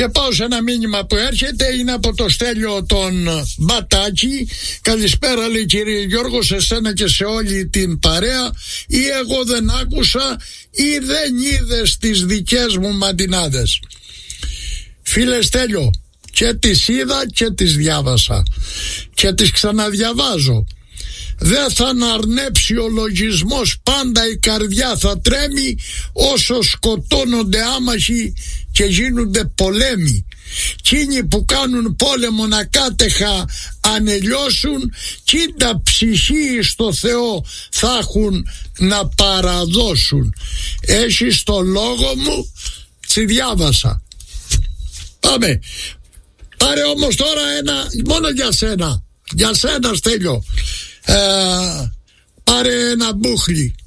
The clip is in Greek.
Και πάω σε ένα μήνυμα που έρχεται, είναι από το Στέλιο τον Μπατάκη. Καλησπέρα, λέει, κύριε Γιώργο, σε σένα και σε όλη την παρέα. Ή εγώ δεν άκουσα ή δεν είδες τις δικές μου μαντινάδες. Φίλε Στέλιο, και τις είδα και τις διάβασα και τις ξαναδιαβάζω. Δεν θα αναρνέψει ο λογισμός, πάντα η καρδιά θα τρέμει όσο σκοτώνονται άμαχοι και γίνονται πολέμοι. Εκείνοι που κάνουν πόλεμο να κάτεχα ανελιώσουν, κοίτα ψυχή στο Θεό θα έχουν να παραδώσουν. Έχεις το λόγο μου, τσι διάβασα. Πάμε. Πάρε όμως τώρα ένα, μόνο για σένα. Για σένα, Στέλιο. Πάρε ένα μπούχλι.